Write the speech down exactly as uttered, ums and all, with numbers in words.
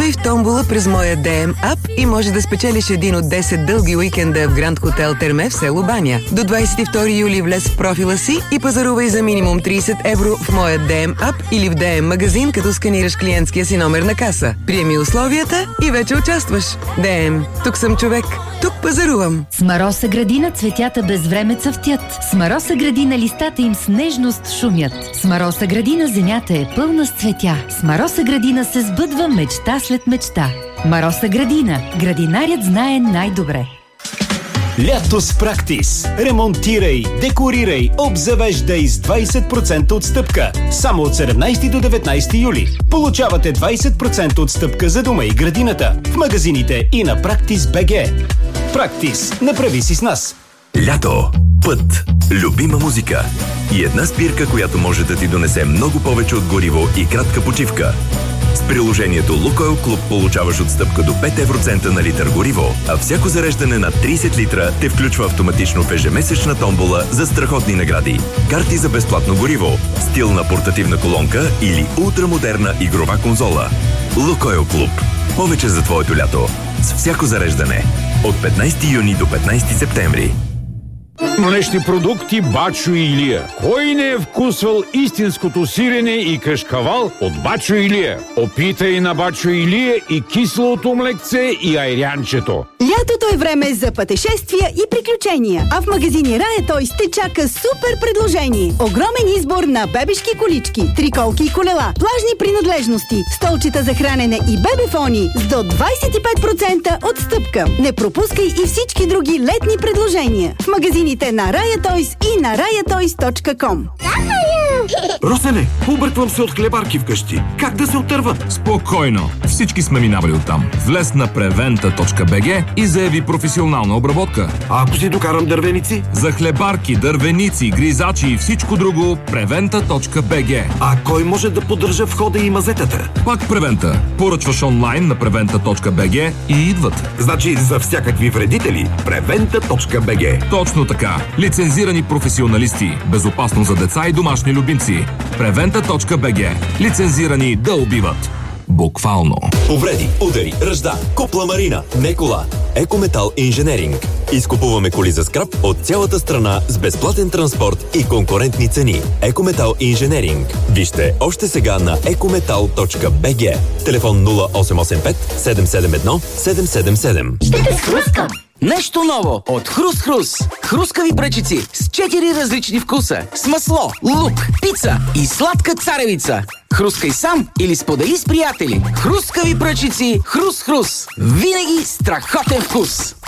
Участвай в томбола през моя ди ем ап и може да спечелиш един от десет дълги уикенда в Гранд Хотел Терме в село Баня. До двадесет и втори юли влез в профила си и пазарувай за минимум тридесет евро в моя ди ем ап или в ди ем магазин, като сканираш клиентския си номер на каса. Приеми условията и вече участваш. ди ем. Тук съм човек. Тук пазарувам. С Мароса градина цветята без време цъфтят. С Мароса градина листата им с нежност шумят. С Мароса градина земята е пълна с цветя. С Мароса градина се сбъдва мечта след мечта. Мароса градина. Градинарят знае най-добре. Лято с Практис. Ремонтирай, декорирай, обзавеждай с двадесет процента отстъпка. Само от седемнадесети до деветнадесети юли. Получавате двадесет процента отстъпка за дома и градината в магазините и на Практис точка би джи. Практис. Направи си с нас. Лято. Път. Любима музика. И една спирка, която може да ти донесе много повече от гориво и кратка почивка. С приложението Лукойл Клуб получаваш отстъпка до пет евроцента на литър гориво, а всяко зареждане на тридесет литра те включва автоматично в ежемесечна томбола за страхотни награди. Карти за безплатно гориво, стилна портативна колонка или ултрамодерна игрова конзола. Лукойл Клуб. Повече за твоето лято. С всяко зареждане. От петнадесети юни до петнадесети септември. Млечни продукти Бачо Илия. Кой не е вкусвал истинското сирене и кашкавал от Бачо Илия? Опитай на Бачо Илия и киселото млекце и айрянчето. Лятото е време за пътешествия и приключения, а в магазини Рая Тойс те чака супер предложение. Огромен избор на бебешки колички, триколки и колела, плажни принадлежности, столчета за хранене и бебефони с до двадесет и пет процента отстъпка. Не пропускай и всички други летни предложения в магазините на Рая Тойс и на рая тойс точка ком. Росене, обърквам се от хлебарки вкъщи. Как да се отърва? Спокойно. Всички сме минавали оттам. Влез на превента точка би джи и заяви професионална обработка. А ако си докарам дървеници? За хлебарки, дървеници, гризачи и всичко друго, превента точка би джи. А кой може да поддържа входа и мазетата? Пак Превента. Поръчваш онлайн на превента точка би джи и идват. Значи за всякакви вредители превента точка би джи. Точно така. Лицензирани професионалисти. Безопасно за деца и домашни любимци. превента точка би джи. Лицензирани да убиват. Буквално. Повреди, удари, ръжда, купла марина, не кола. Екометал Инженеринг. Изкупуваме коли за скрап от цялата страна с безплатен транспорт и конкурентни цени. Екометал Инженеринг. Вижте още сега на екометал точка би джи. Телефон нула осем осем пет седем седем едно седем седем седем. Ще те схрускам! Нещо ново от Хрус-Хрус. Хрускави пръчици с четири различни вкуса. С масло, лук, пица и сладка царевица. Хрускай сам или сподели с приятели. Хрускави пръчици Хрус-Хрус. Винаги страхотен вкус.